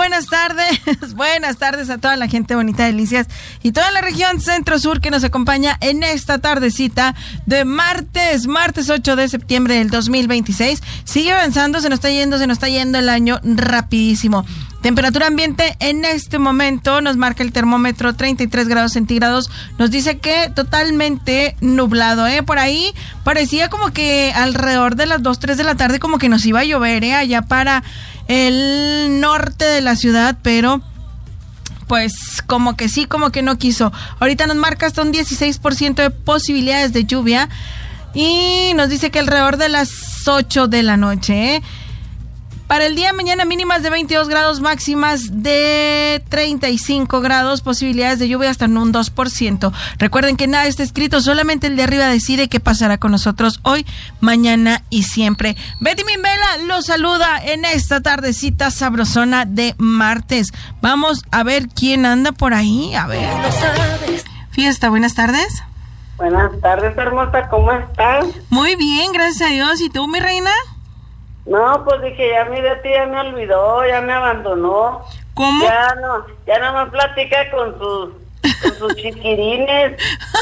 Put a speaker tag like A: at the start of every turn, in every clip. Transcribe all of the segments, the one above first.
A: buenas tardes. Buenas tardes a toda la gente bonita de Delicias y toda la región centro-sur que nos acompaña en esta tardecita de martes 8 de septiembre del 2026. Sigue avanzando, se nos está yendo el año rapidísimo. Temperatura ambiente en este momento nos marca el termómetro 33 grados centígrados. Nos dice que totalmente nublado, Por ahí parecía como que alrededor de las 2, 3 de la tarde como que nos iba a llover, allá para el norte de la ciudad, pero pues como que sí, como que no quiso. Ahorita nos marca hasta un 16% de posibilidades de lluvia y nos dice que alrededor de las 8 de la noche, Para el día de mañana mínimas de 22 grados, máximas de 35 grados, posibilidades de lluvia hasta en un 2%. Recuerden que nada está escrito, solamente el de arriba decide qué pasará con nosotros hoy, mañana y siempre. Betty Mimbela los saluda en esta tardecita sabrosona de martes. Vamos a ver quién anda por ahí, a ver. Fiesta, buenas tardes.
B: Buenas tardes, hermosa, ¿cómo estás?
A: Muy bien, gracias a Dios. ¿Y tú, mi reina?
B: No, pues dije, ya mi Betty ya me olvidó, ya me abandonó.
A: ¿Cómo?
B: Ya no me platica con sus chiquirines.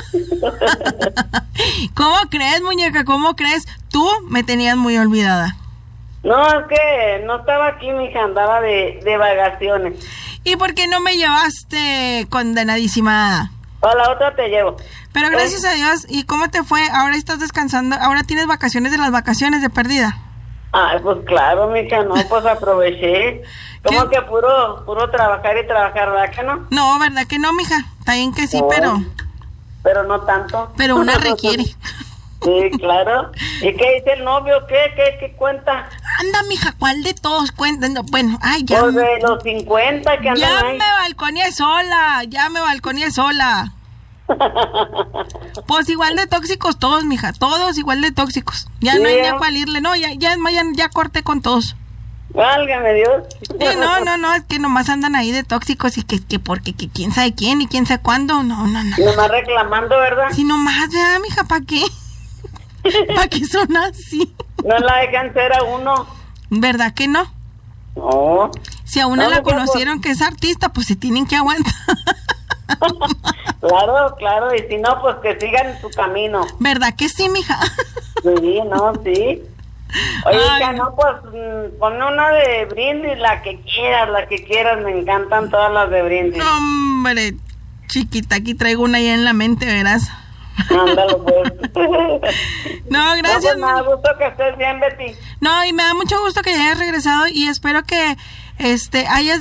A: ¿Cómo crees, muñeca? ¿Cómo crees? Tú me tenías muy olvidada.
B: No, es que no estaba aquí, mija, andaba de vacaciones.
A: ¿Y por qué no me llevaste, condenadísima?
B: A la otra te llevo.
A: Pero gracias a Dios, ¿y cómo te fue? Ahora estás descansando, ahora tienes vacaciones de las vacaciones de perdida.
B: Ay, pues claro, mija, no, pues aproveché. Como que puro trabajar y trabajar, ¿verdad que no?
A: No, ¿verdad que no, mija? Está bien que sí,
B: no, pero no tanto.
A: Pero una requiere.
B: Sí, claro. ¿Y qué dice el novio? ¿Qué cuenta?
A: Anda, mija, ¿cuál de todos cuentan? No, bueno, ay, ya.
B: Pues de los 50 que andan ahí.
A: Ya me balconeé sola. Pues igual de tóxicos todos, mija, todos igual de tóxicos. Ya sí, no hay ni a cuál irle, no, ya corté con todos.
B: Válgame Dios.
A: Sí, no, es que nomás andan ahí de tóxicos y que porque que quién sabe quién y quién sabe cuándo, no.
B: Nomás reclamando, ¿verdad?
A: Sí, nomás, ya, mija, ¿para qué? ¿Para qué son así?
B: No la dejan ser a uno.
A: ¿Verdad que no?
B: No.
A: Si a una la conocieron que es artista, pues se tienen que aguantar.
B: Claro, y si no, pues que sigan su camino.
A: ¿Verdad que sí, mija?
B: Sí, no, sí. Oye, hija, no, pues pon una de Brindis, la que quieras, me encantan todas las de Brindis.
A: No, hombre, chiquita, aquí traigo una ya en la mente, verás.
B: Ándalo, pues.
A: No, gracias.
B: No, pues me da gusto que estés bien, Betty.
A: No, y me da mucho gusto que ya hayas regresado y espero que hayas